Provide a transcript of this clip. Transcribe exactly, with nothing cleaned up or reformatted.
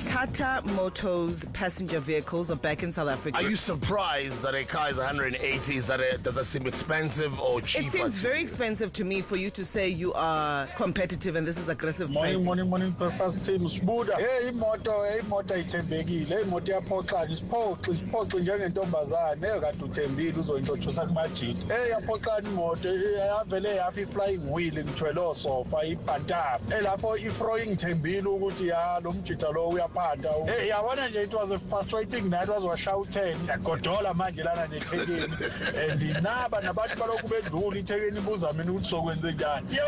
Tata Motors passenger vehicles are back in South Africa. Are you surprised that a car is one hundred eighty? Is that a, does that seem expensive or cheaper? It seems very expensive to me for you to say you are competitive and this is aggressive morning, pricing. Morning, morning, morning, breakfast team. Sbuda. Hey, imoto, hey, imoto ithembekile. Hey, imoto yaphoxa, isiphoxi, isiphoxi njengentombazane. Hey, kade uthembile uzointroduce kumajita. Hey, yaphoxa imoto, yavele yafi flying wheel ngithwele osofa ibantaba. Hey, lapho ifrowing thembile ukuthi ya lo mjita lo uyaphanda. Hey, yabona nje it was a frustrating night, was washouted. Yagodola manje lana neThekwini. And inaba nabantu balokhu bedlula iThekwini buza mina ukuthi sokwenze njani.